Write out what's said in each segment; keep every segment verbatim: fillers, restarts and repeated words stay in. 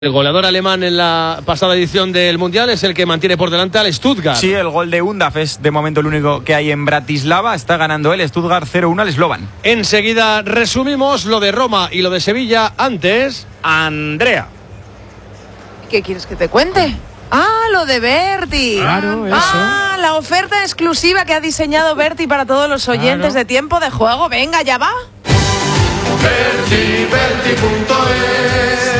El goleador alemán en la pasada edición del Mundial es el que mantiene por delante al Stuttgart. Sí, el gol de Undaf es de momento el único que hay en Bratislava. Está ganando el Stuttgart cero uno al Slovan. Enseguida resumimos lo de Roma y lo de Sevilla. Antes, Andrea. ¿Qué quieres que te cuente? Ah, lo de Berti. Claro, eso. Ah, la oferta exclusiva que ha diseñado Berti para todos los oyentes claro. de Tiempo de Juego. Venga, ya va. Berti, Berti punto es,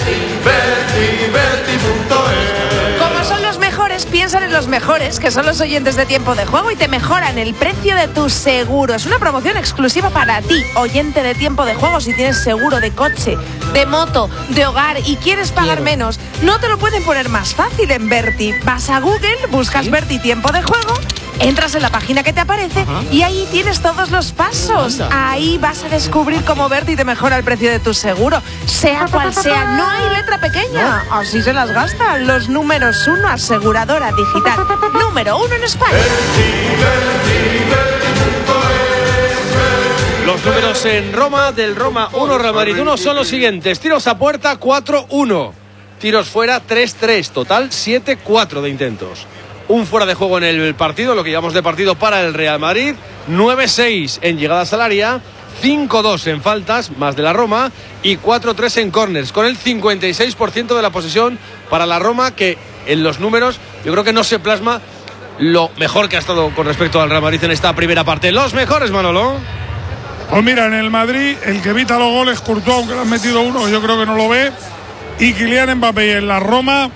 Berti, Berti punto es. Como son los mejores, piensan en los mejores, que son los oyentes de Tiempo de Juego, y te mejoran el precio de tu seguro. Es una promoción exclusiva para ti, oyente de Tiempo de Juego. Si tienes seguro de coche, de moto, de hogar y quieres pagar Quiero. menos, no te lo pueden poner más fácil en Berti. Vas a Google, buscas ¿Sí? Berti Tiempo de Juego, entras en la página que te aparece Ajá. y ahí tienes todos los pasos. Ahí vas a descubrir cómo Berti te mejora el precio de tu seguro, sea cual sea. No hay letra pequeña. ¿No? Así se las gastan los números uno, aseguradora digital número uno en España. Berti, Berti, Berti punto es. Los números en Roma, del Roma uno, Real Madrid uno, son los siguientes. Tiros a puerta cuatro uno. Tiros fuera tres tres. Total siete cuatro de intentos. Un fuera de juego en el partido, lo que llamamos de partido para el Real Madrid. nueve seis en llegadas al área, cinco dos en faltas, más de la Roma, y cuatro tres en corners, con el cincuenta y seis por ciento de la posesión para la Roma, que en los números yo creo que no se plasma lo mejor que ha estado con respecto al Real Madrid en esta primera parte. Los mejores, Manolo. Pues mira, en el Madrid, el que evita los goles, Courtois, aunque le han metido uno, yo creo que no lo ve, y Kylian Mbappé. Y en la Roma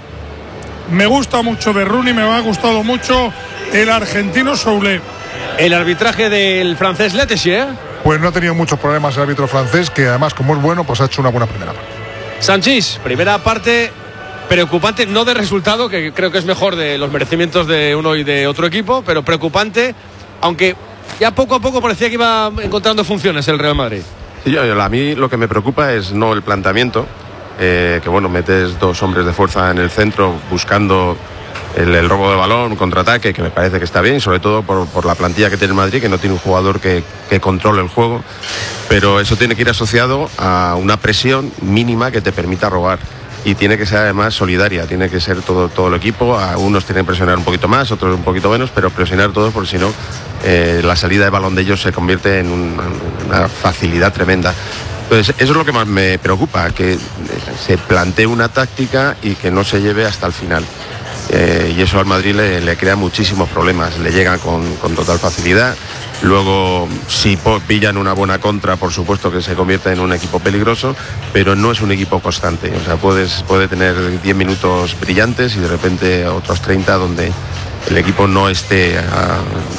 me gusta mucho de Rooney, me ha gustado mucho el argentino Soulé. El arbitraje del francés Letessier. Pues no ha tenido muchos problemas el árbitro francés, que además, como es bueno, pues ha hecho una buena primera parte. Sanchís, primera parte preocupante, no de resultado, que creo que es mejor de los merecimientos de uno y de otro equipo, pero preocupante, aunque ya poco a poco parecía que iba encontrando funciones el Real Madrid. Sí, yo, a mí lo que me preocupa es no el planteamiento, eh, que bueno, metes dos hombres de fuerza en el centro buscando el, el robo de balón, contraataque, que me parece que está bien, sobre todo por, por la plantilla que tiene el Madrid, que no tiene un jugador que, que controle el juego, pero eso tiene que ir asociado a una presión mínima que te permita robar. Y tiene que ser además solidaria, tiene que ser todo, todo el equipo. A unos tienen que presionar un poquito más, otros un poquito menos, pero presionar todos, porque si no, eh, la salida de balón de ellos se convierte en un, una facilidad tremenda. Entonces, eso es lo que más me preocupa, que se plantee una táctica y que no se lleve hasta el final. Eh, y eso al Madrid le, le crea muchísimos problemas, le llegan con, con total facilidad. Luego, si pillan una buena contra, por supuesto que se convierte en un equipo peligroso, pero no es un equipo constante. O sea, puedes, puede tener diez minutos brillantes y de repente otros treinta donde el equipo no esté a,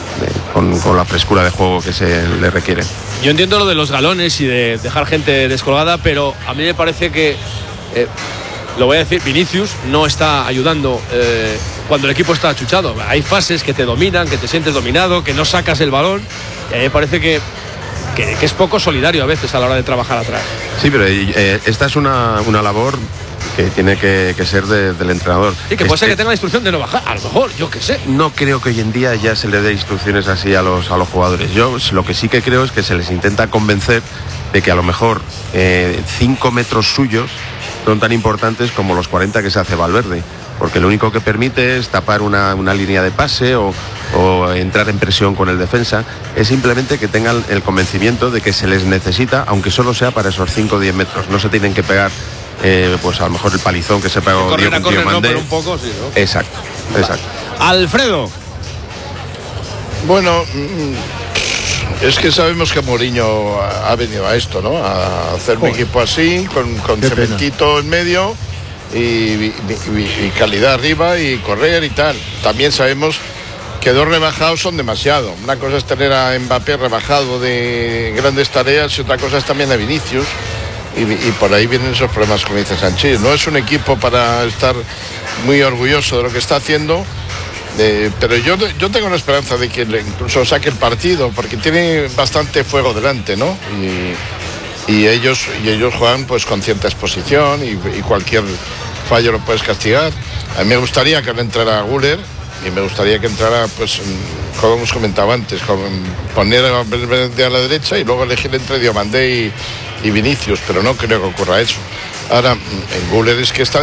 con, con la frescura de juego que se le requiere. Yo entiendo lo de los galones y de dejar gente descolgada, pero a mí me parece que, eh, lo voy a decir, Vinicius no está ayudando eh, cuando el equipo está achuchado. Hay fases que te dominan, que te sientes dominado, que no sacas el balón, y a mí me parece que, que, que es poco solidario a veces a la hora de trabajar atrás. Sí, pero eh, esta es una, una labor que tiene que, que ser de, del entrenador. Sí, que puede ser que tenga la instrucción de no bajar, a lo mejor, yo qué sé. No creo que hoy en día ya se le dé instrucciones así a los, a los jugadores. Yo lo que sí que creo es que se les intenta convencer de que a lo mejor eh, cinco metros suyos son tan importantes como los cuarenta que se hace Valverde, porque lo único que permite es tapar una, una línea de pase o, o entrar en presión con el defensa. Es simplemente que tengan el convencimiento de que se les necesita, aunque solo sea para esos cinco o diez metros. No se tienen que pegar eh, pues a lo mejor el palizón que se pegó Diego Mandé. No, un poco, sí, ¿no? Exacto, exacto. Alfredo. Bueno, es que sabemos que Mourinho ha venido a esto, ¿no? A hacer un equipo así, con, con cementito en medio y, y, y, y calidad arriba y correr y tal. También sabemos que dos rebajados son demasiado. Una cosa es tener a Mbappé rebajado de grandes tareas y otra cosa es también a Vinicius. Y, y por ahí vienen esos problemas, como dice Sánchez. No es un equipo para estar muy orgulloso de lo que está haciendo. Eh, pero yo, yo tengo la esperanza de que incluso saque el partido, porque tiene bastante fuego delante, ¿no? Y, y, ellos, y ellos juegan pues con cierta exposición y, y cualquier fallo lo puedes castigar. A mí me gustaría que entrara Güler y me gustaría que entrara, pues, como hemos comentado antes, con poner a Valverde a la derecha y luego elegir entre Diomandé y, y Vinicius, pero no creo que ocurra eso. Ahora, el Guller es que está